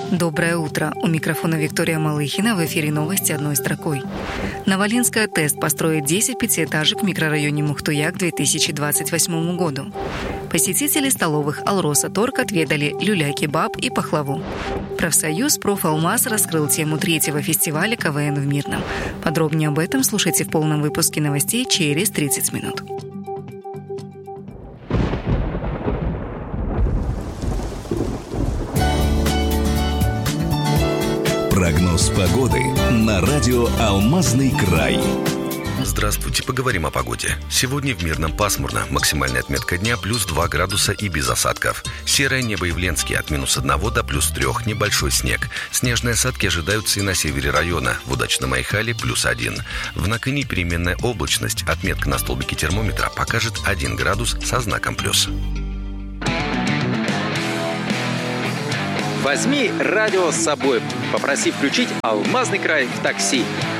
Доброе утро. У микрофона Виктория Малыхина. В эфире новости одной строкой. Новолинская ТЭС построит 10 пятиэтажек в микрорайоне Мухтуя к 2028 году. Посетители столовых «Алроса Торг» отведали люля-кебаб и пахлаву. Профсоюз «Профалмаз» раскрыл тему третьего фестиваля КВН в Мирном. Подробнее об этом слушайте в полном выпуске новостей через 30 минут. Прогноз погоды на радио «Алмазный край». Здравствуйте, поговорим о погоде. Сегодня в Мирном пасмурно. Максимальная отметка дня плюс 2 градуса и без осадков. Серое небо и в Ленске от минус 1 до плюс 3, небольшой снег. Снежные осадки ожидаются и на севере района. В Удачном Айхале плюс 1. В Накыне переменная облачность. Отметка на столбике термометра покажет 1 градус со знаком плюс. Возьми радио с собой. Попроси включить «Алмазный край» в такси.